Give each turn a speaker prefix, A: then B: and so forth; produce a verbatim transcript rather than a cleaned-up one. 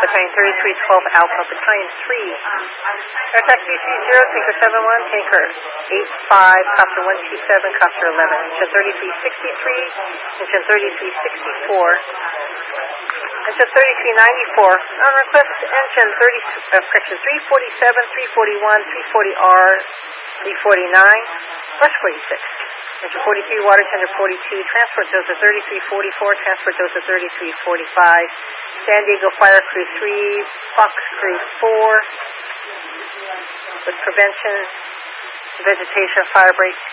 A: Battalion thirty-three twelve Alpha, Battalion three. Aircraft three three zero, Tanker seven one, Tanker eight five, Copter one two seven, Copter eleven, engine thirty-three sixty-three, engine thirty-three sixty-four, engine thirty-three ninety-four. On request, engine thirty, uh, correction, three forty-seven, three forty-one, three forty R, three forty-nine, Rush forty-six. Engine forty-three, water tender forty-two, transport dozer thirty-three forty-four, transport dozer thirty-three forty-five, San Diego Fire Crew three, Fox Crew four, with prevention, vegetation, fire break,